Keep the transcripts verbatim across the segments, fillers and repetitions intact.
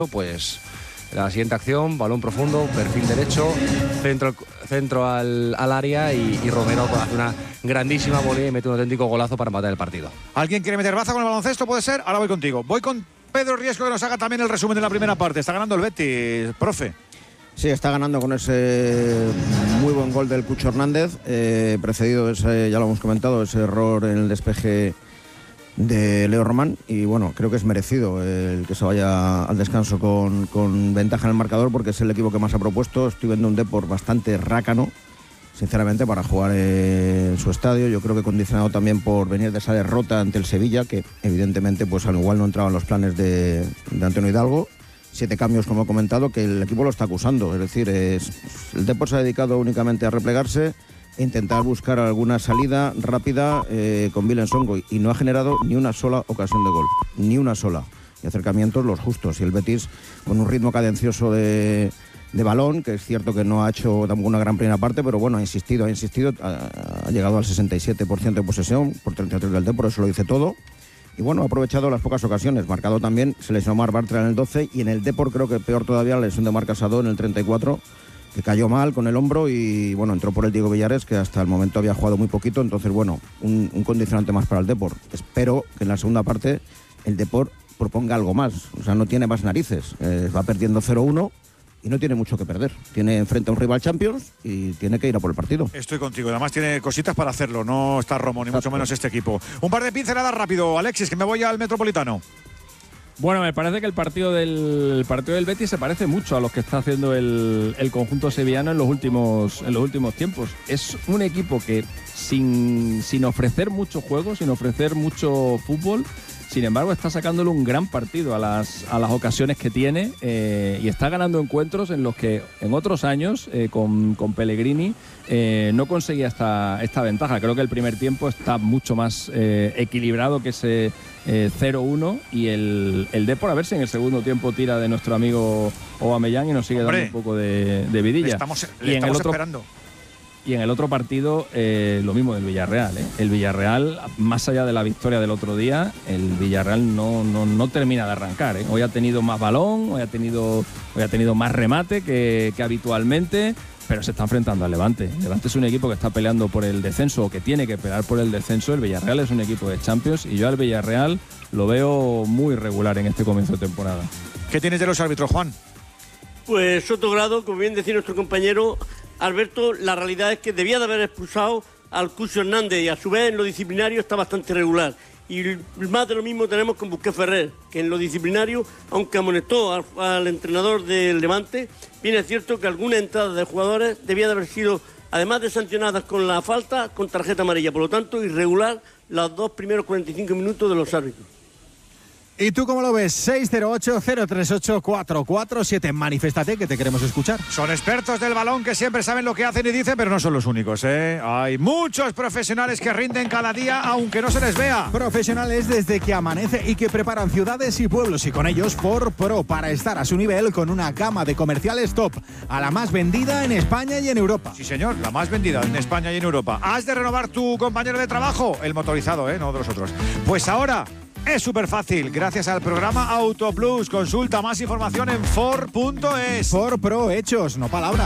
Pues la siguiente acción, balón profundo, perfil derecho, centro, centro al, al área y, y Romero hace una grandísima volea y mete un auténtico golazo para matar el partido. ¿Alguien quiere meter baza con el baloncesto? ¿Puede ser? Ahora voy contigo. Voy con Pedro Riesco, que nos haga también el resumen de la primera parte. Está ganando el Betis, profe. Sí, está ganando con ese muy buen gol del Cucho Hernández, eh, precedido, ese, ya lo hemos comentado, ese error en el despeje de Leo Román, y bueno, creo que es merecido el que se vaya al descanso con, con ventaja en el marcador, porque es el equipo que más ha propuesto. Estoy viendo un Depor bastante rácano, sinceramente, para jugar en su estadio. Yo creo que condicionado también por venir de esa derrota ante el Sevilla, que evidentemente pues al igual no entraba en los planes de, de Antonio Hidalgo. Siete cambios, como he comentado, que el equipo lo está acusando. Es decir, es, el Depor se ha dedicado únicamente a replegarse e intentar buscar alguna salida rápida eh, con Willem Songo, y no ha generado ni una sola ocasión de gol, ni una sola. Y acercamientos los justos. Y el Betis, con un ritmo cadencioso de, de balón, que es cierto que no ha hecho tampoco una gran primera parte, pero bueno, ha insistido, ha insistido, ha, ha llegado al sesenta y siete por ciento de posesión, por treinta y tres del Depor, eso lo dice todo. Y bueno, ha aprovechado las pocas ocasiones. Marcado también, se lesionó Marc Bartra en el doce, y en el Depor creo que peor todavía la lesión de Marc Casado en el treinta y cuatro, que cayó mal con el hombro, y bueno, entró por el Diego Villares, que hasta el momento había jugado muy poquito. Entonces bueno, un, un condicionante más para el Depor. Espero que en la segunda parte el Depor proponga algo más. O sea, no tiene más narices. Eh, va perdiendo cero uno y no tiene mucho que perder. Tiene enfrente a un rival Champions y tiene que ir a por el partido. Estoy contigo. Además tiene cositas para hacerlo. No está Romo, ni Exacto. mucho menos este equipo. Un par de pinceladas rápido, Alexis, que me voy al Metropolitano. Bueno, me parece que el partido del el partido del Betis se parece mucho a lo que está haciendo el, el conjunto sevillano en los últimos en los últimos tiempos. Es un equipo que sin, sin ofrecer mucho juego, sin ofrecer mucho fútbol, sin embargo está sacándole un gran partido a las, a las ocasiones que tiene, eh, y está ganando encuentros en los que en otros años eh, con, con Pellegrini eh, no conseguía esta, esta ventaja. Creo que el primer tiempo está mucho más eh, equilibrado que ese eh, cero uno, y el, el Depor, a ver si en el segundo tiempo tira de nuestro amigo Aubameyang y nos sigue Hombre, dando un poco de, de vidilla. Le estamos, le y en estamos el otro, esperando. Y en el otro partido, eh, lo mismo del Villarreal. ¿eh? El Villarreal, más allá de la victoria del otro día, el Villarreal no, no, no termina de arrancar. ¿eh? Hoy ha tenido más balón, hoy ha tenido, hoy ha tenido más remate que, que habitualmente, pero se está enfrentando al Levante. El Levante es un equipo que está peleando por el descenso, o que tiene que pelear por el descenso. El Villarreal es un equipo de Champions, y yo al Villarreal lo veo muy regular en este comienzo de temporada. ¿Qué tienes de los árbitros, Juan? Pues otro grado, como bien decía nuestro compañero Alberto, la realidad es que debía de haber expulsado al Cucho Hernández, y a su vez en lo disciplinario está bastante regular. Y más de lo mismo tenemos con Busquets Ferrer, que en lo disciplinario, aunque amonestó al, al entrenador del Levante, bien es cierto que algunas entradas de jugadores debían de haber sido, además de sancionadas con la falta, con tarjeta amarilla. Por lo tanto, irregular los dos primeros cuarenta y cinco minutos de los árbitros. ¿Y tú cómo lo ves? seis cero ocho, cero tres ocho, cuatro cuatro siete. Manifiéstate, que te queremos escuchar. Son expertos del balón que siempre saben lo que hacen y dicen, pero no son los únicos, ¿eh? Hay muchos profesionales que rinden cada día, aunque no se les vea. Profesionales desde que amanece y que preparan ciudades y pueblos, y con ellos For Pro, para estar a su nivel con una gama de comerciales top, a la más vendida en España y en Europa. Sí, señor, la más vendida en España y en Europa. ¿Has de renovar tu compañero de trabajo? El motorizado, ¿eh? No de los otros. Pues ahora es súper fácil, gracias al programa AutoPlus. Consulta más información en For punto es. For Pro, hechos, no palabras.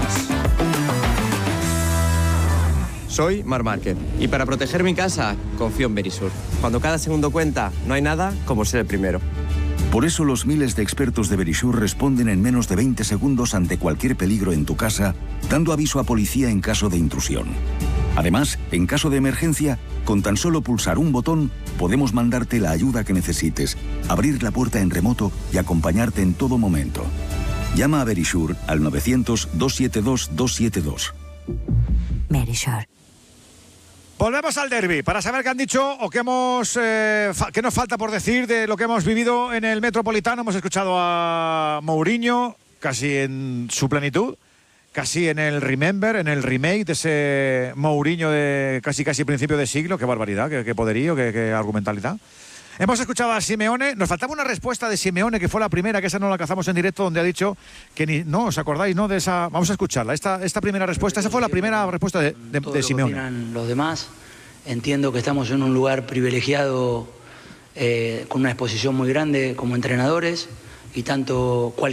Soy Marc Márquez, y para proteger mi casa confío en Verisur. Cuando cada segundo cuenta, no hay nada como ser el primero. Por eso los miles de expertos de Verisur responden en menos de veinte segundos ante cualquier peligro en tu casa, dando aviso a policía en caso de intrusión. Además, en caso de emergencia, con tan solo pulsar un botón, podemos mandarte la ayuda que necesites, abrir la puerta en remoto y acompañarte en todo momento. Llama a Verisur al novecientos, doscientos setenta y dos, doscientos setenta y dos. Verisur. Volvemos al derbi para saber qué han dicho o qué, hemos, eh, fa- qué nos falta por decir de lo que hemos vivido en el Metropolitano. Hemos escuchado a Mourinho casi en su plenitud, casi en el remember, en el remake de ese Mourinho de casi casi principio de siglo. Qué barbaridad, qué, qué poderío, qué, qué argumentalidad. Hemos escuchado a Simeone. Nos faltaba una respuesta de Simeone, que fue la primera, que esa no la cazamos en directo, donde ha dicho que ni, no, ¿os acordáis, no? De esa. Vamos a escucharla. Esta, esta primera respuesta, esa fue la primera respuesta de, de, de Simeone. Todo lo que opinan los demás. Entiendo que estamos en un lugar privilegiado, eh, con una exposición muy grande como entrenadores, y tanto cualquier